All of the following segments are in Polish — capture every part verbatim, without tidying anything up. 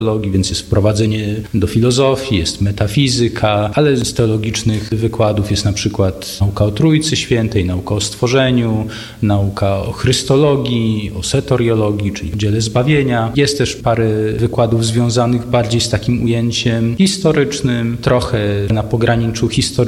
więc jest wprowadzenie do filozofii, jest metafizyka, ale z teologicznych wykładów jest na przykład nauka o Trójcy Świętej, nauka o stworzeniu, nauka o chrystologii, o soteriologii, czyli dziele zbawienia. Jest też parę wykładów związanych bardziej z takim ujęciem historycznym, trochę na pograniczu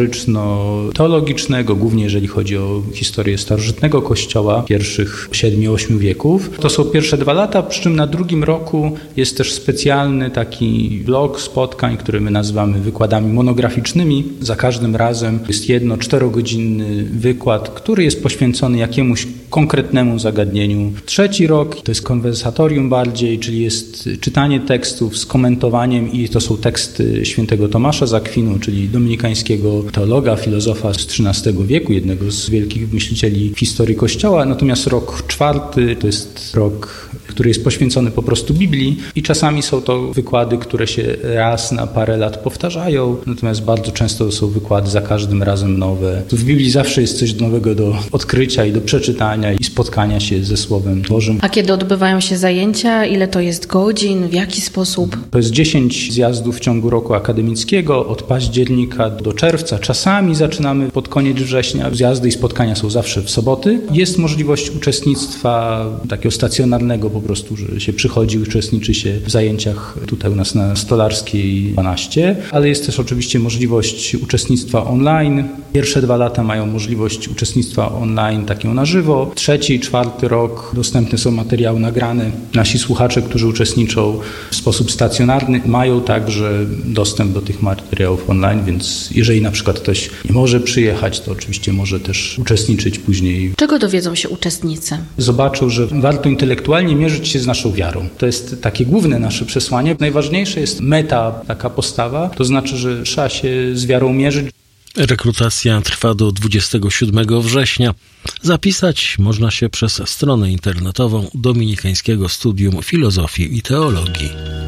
historyczno-teologicznego, głównie jeżeli chodzi o historię starożytnego Kościoła pierwszych siedmiu, ośmiu wieków. To są pierwsze dwa lata, przy czym na drugim roku jest też specjalny taki blok spotkań, który my nazywamy wykładami monograficznymi. Za każdym razem jest jedno czterogodzinny wykład, który jest poświęcony jakiemuś konkretnemu zagadnieniu. Trzeci rok to jest konwersatorium bardziej, czyli jest czytanie tekstów z komentowaniem i to są teksty świętego Tomasza z Akwinu, czyli dominikańskiego teologa, filozofa z trzynastego wieku, jednego z wielkich myślicieli w historii Kościoła. Natomiast rok czwarty to jest rok, który jest poświęcony po prostu Biblii i czasami są to wykłady, które się raz na parę lat powtarzają, natomiast bardzo często są wykłady za każdym razem nowe. W Biblii zawsze jest coś nowego do odkrycia i do przeczytania i spotkania się ze Słowem Bożym. A kiedy odbywają się zajęcia? Ile to jest godzin? W jaki sposób? To jest dziesięć zjazdów w ciągu roku akademickiego, od października do czerwca. Czasami zaczynamy pod koniec września. Zjazdy i spotkania są zawsze w soboty. Jest możliwość uczestnictwa takiego stacjonarnego po prostu, że się przychodzi, uczestniczy się w zajęciach tutaj u nas na Stolarskiej dwanaście, ale jest też oczywiście możliwość uczestnictwa online. Pierwsze dwa lata mają możliwość uczestnictwa online takiego na żywo. Trzeci i czwarty rok dostępne są materiały nagrane. Nasi słuchacze, którzy uczestniczą w sposób stacjonarny, mają także dostęp do tych materiałów online, więc jeżeli na przykład ktoś nie może przyjechać, to oczywiście może też uczestniczyć później. Czego dowiedzą się uczestnicy? Zobaczą, że warto intelektualnie mierzyć się z naszą wiarą. To jest takie główne nasze przesłanie. Najważniejsze jest meta, taka postawa, to znaczy, że trzeba się z wiarą mierzyć. Rekrutacja trwa do dwudziestego siódmego września. Zapisać można się przez stronę internetową Dominikańskiego Studium Filozofii i Teologii.